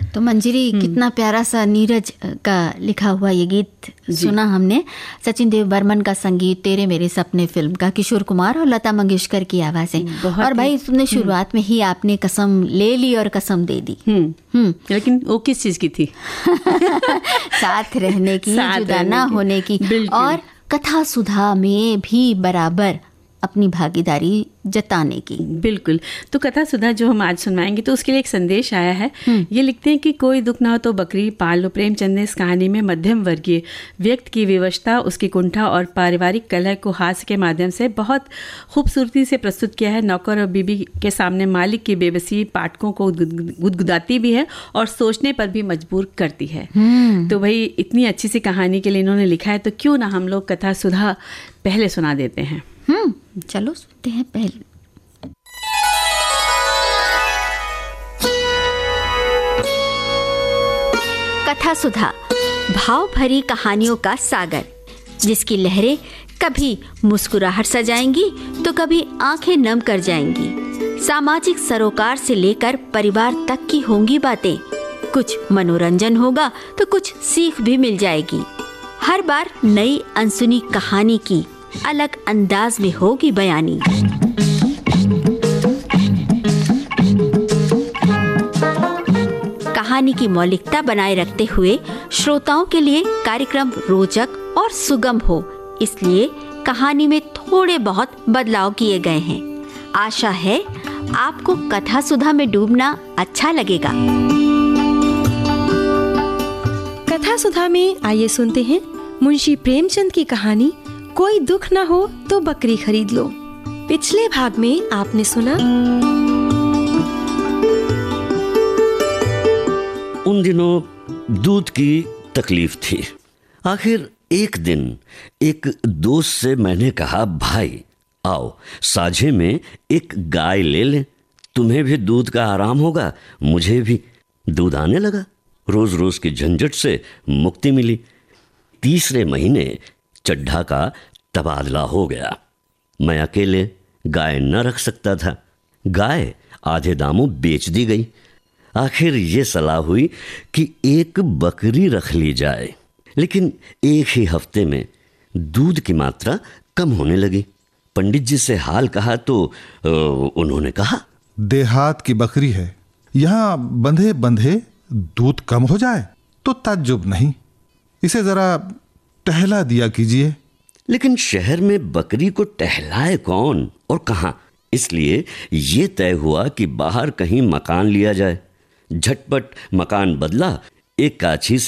तो मंजरी, कितना प्यारा सा नीरज का लिखा हुआ ये गीत सुना हमने। सचिन देव बर्मन का संगीत, तेरे मेरे सपने फिल्म का किशोर कुमार और लता मंगेशकर की आवाज़ें। और भाई तुमने शुरुआत में ही आपने कसम ले ली और कसम दे दी। लेकिन वो किस चीज़ की थी? साथ रहने की, जुदा ना होने की, और कथा सुधा में भी बराबर अपनी भागीदारी जताने की। बिल्कुल। तो कथा सुधा जो हम आज सुनाएंगे तो उसके लिए एक संदेश आया है। ये लिखते हैं कि कोई दुख ना हो तो बकरी पाल लो। प्रेमचंद ने इस कहानी में मध्यम वर्गीय व्यक्ति की विवशता, उसकी कुंठा और पारिवारिक कलह को हास्य के माध्यम से बहुत खूबसूरती से प्रस्तुत किया है। नौकर और बीबी के सामने मालिक की बेबसी पाठकों को गुदगुदाती भी है और सोचने पर भी मजबूर करती है। तो भाई इतनी अच्छी सी कहानी के लिए इन्होंने लिखा है, तो क्यों ना हम लोग कथा सुधा पहले सुना देते हैं। चलो सुनते हैं पहले। कथा सुधा, भाव भरी कहानियों का सागर, जिसकी लहरें कभी मुस्कुराहट सजाएंगी तो कभी आंखें नम कर जाएंगी। सामाजिक सरोकार से लेकर परिवार तक की होंगी बातें। कुछ मनोरंजन होगा तो कुछ सीख भी मिल जाएगी। हर बार नई अनसुनी कहानी की अलग अंदाज में होगी बयानी। कहानी की मौलिकता बनाए रखते हुए श्रोताओं के लिए कार्यक्रम रोचक और सुगम हो, इसलिए कहानी में थोड़े बहुत बदलाव किए गए हैं। आशा है आपको कथा सुधा में डूबना अच्छा लगेगा। कथा सुधा में आइए सुनते हैं मुंशी प्रेमचंद की कहानी कोई दुख ना हो तो बकरी खरीद लो। पिछले भाग में आपने सुना, उन दिनों दूध की तकलीफ थी। आखिर एक दिन एक दोस्त से मैंने कहा, भाई आओ साझे में एक गाय ले लें, तुम्हें भी दूध का आराम होगा, मुझे भी। दूध आने लगा, रोज रोज की झंझट से मुक्ति मिली। तीसरे महीने चड्ढा का तबादला हो गया। मैं अकेले गाय न रख सकता था। गाय आधे दामों बेच दी गई। आखिर ये सलाह हुई कि एक बकरी रख ली जाए, लेकिन एक ही हफ्ते में दूध की मात्रा कम होने लगी। पंडित जी से हाल कहा तो उन्होंने कहा, देहात की बकरी है, यहाँ बंधे बंधे दूध कम हो जाए तो ताज्जुब नहीं, इसे जरा टहला दिया कीजिए। लेकिन शहर में बकरी को टहलाए कौन और कहाँ? इसलिए ये तय हुआ कि बाहर कहीं मकान लिया जाए। झटपट मकान बदला, एक काछी से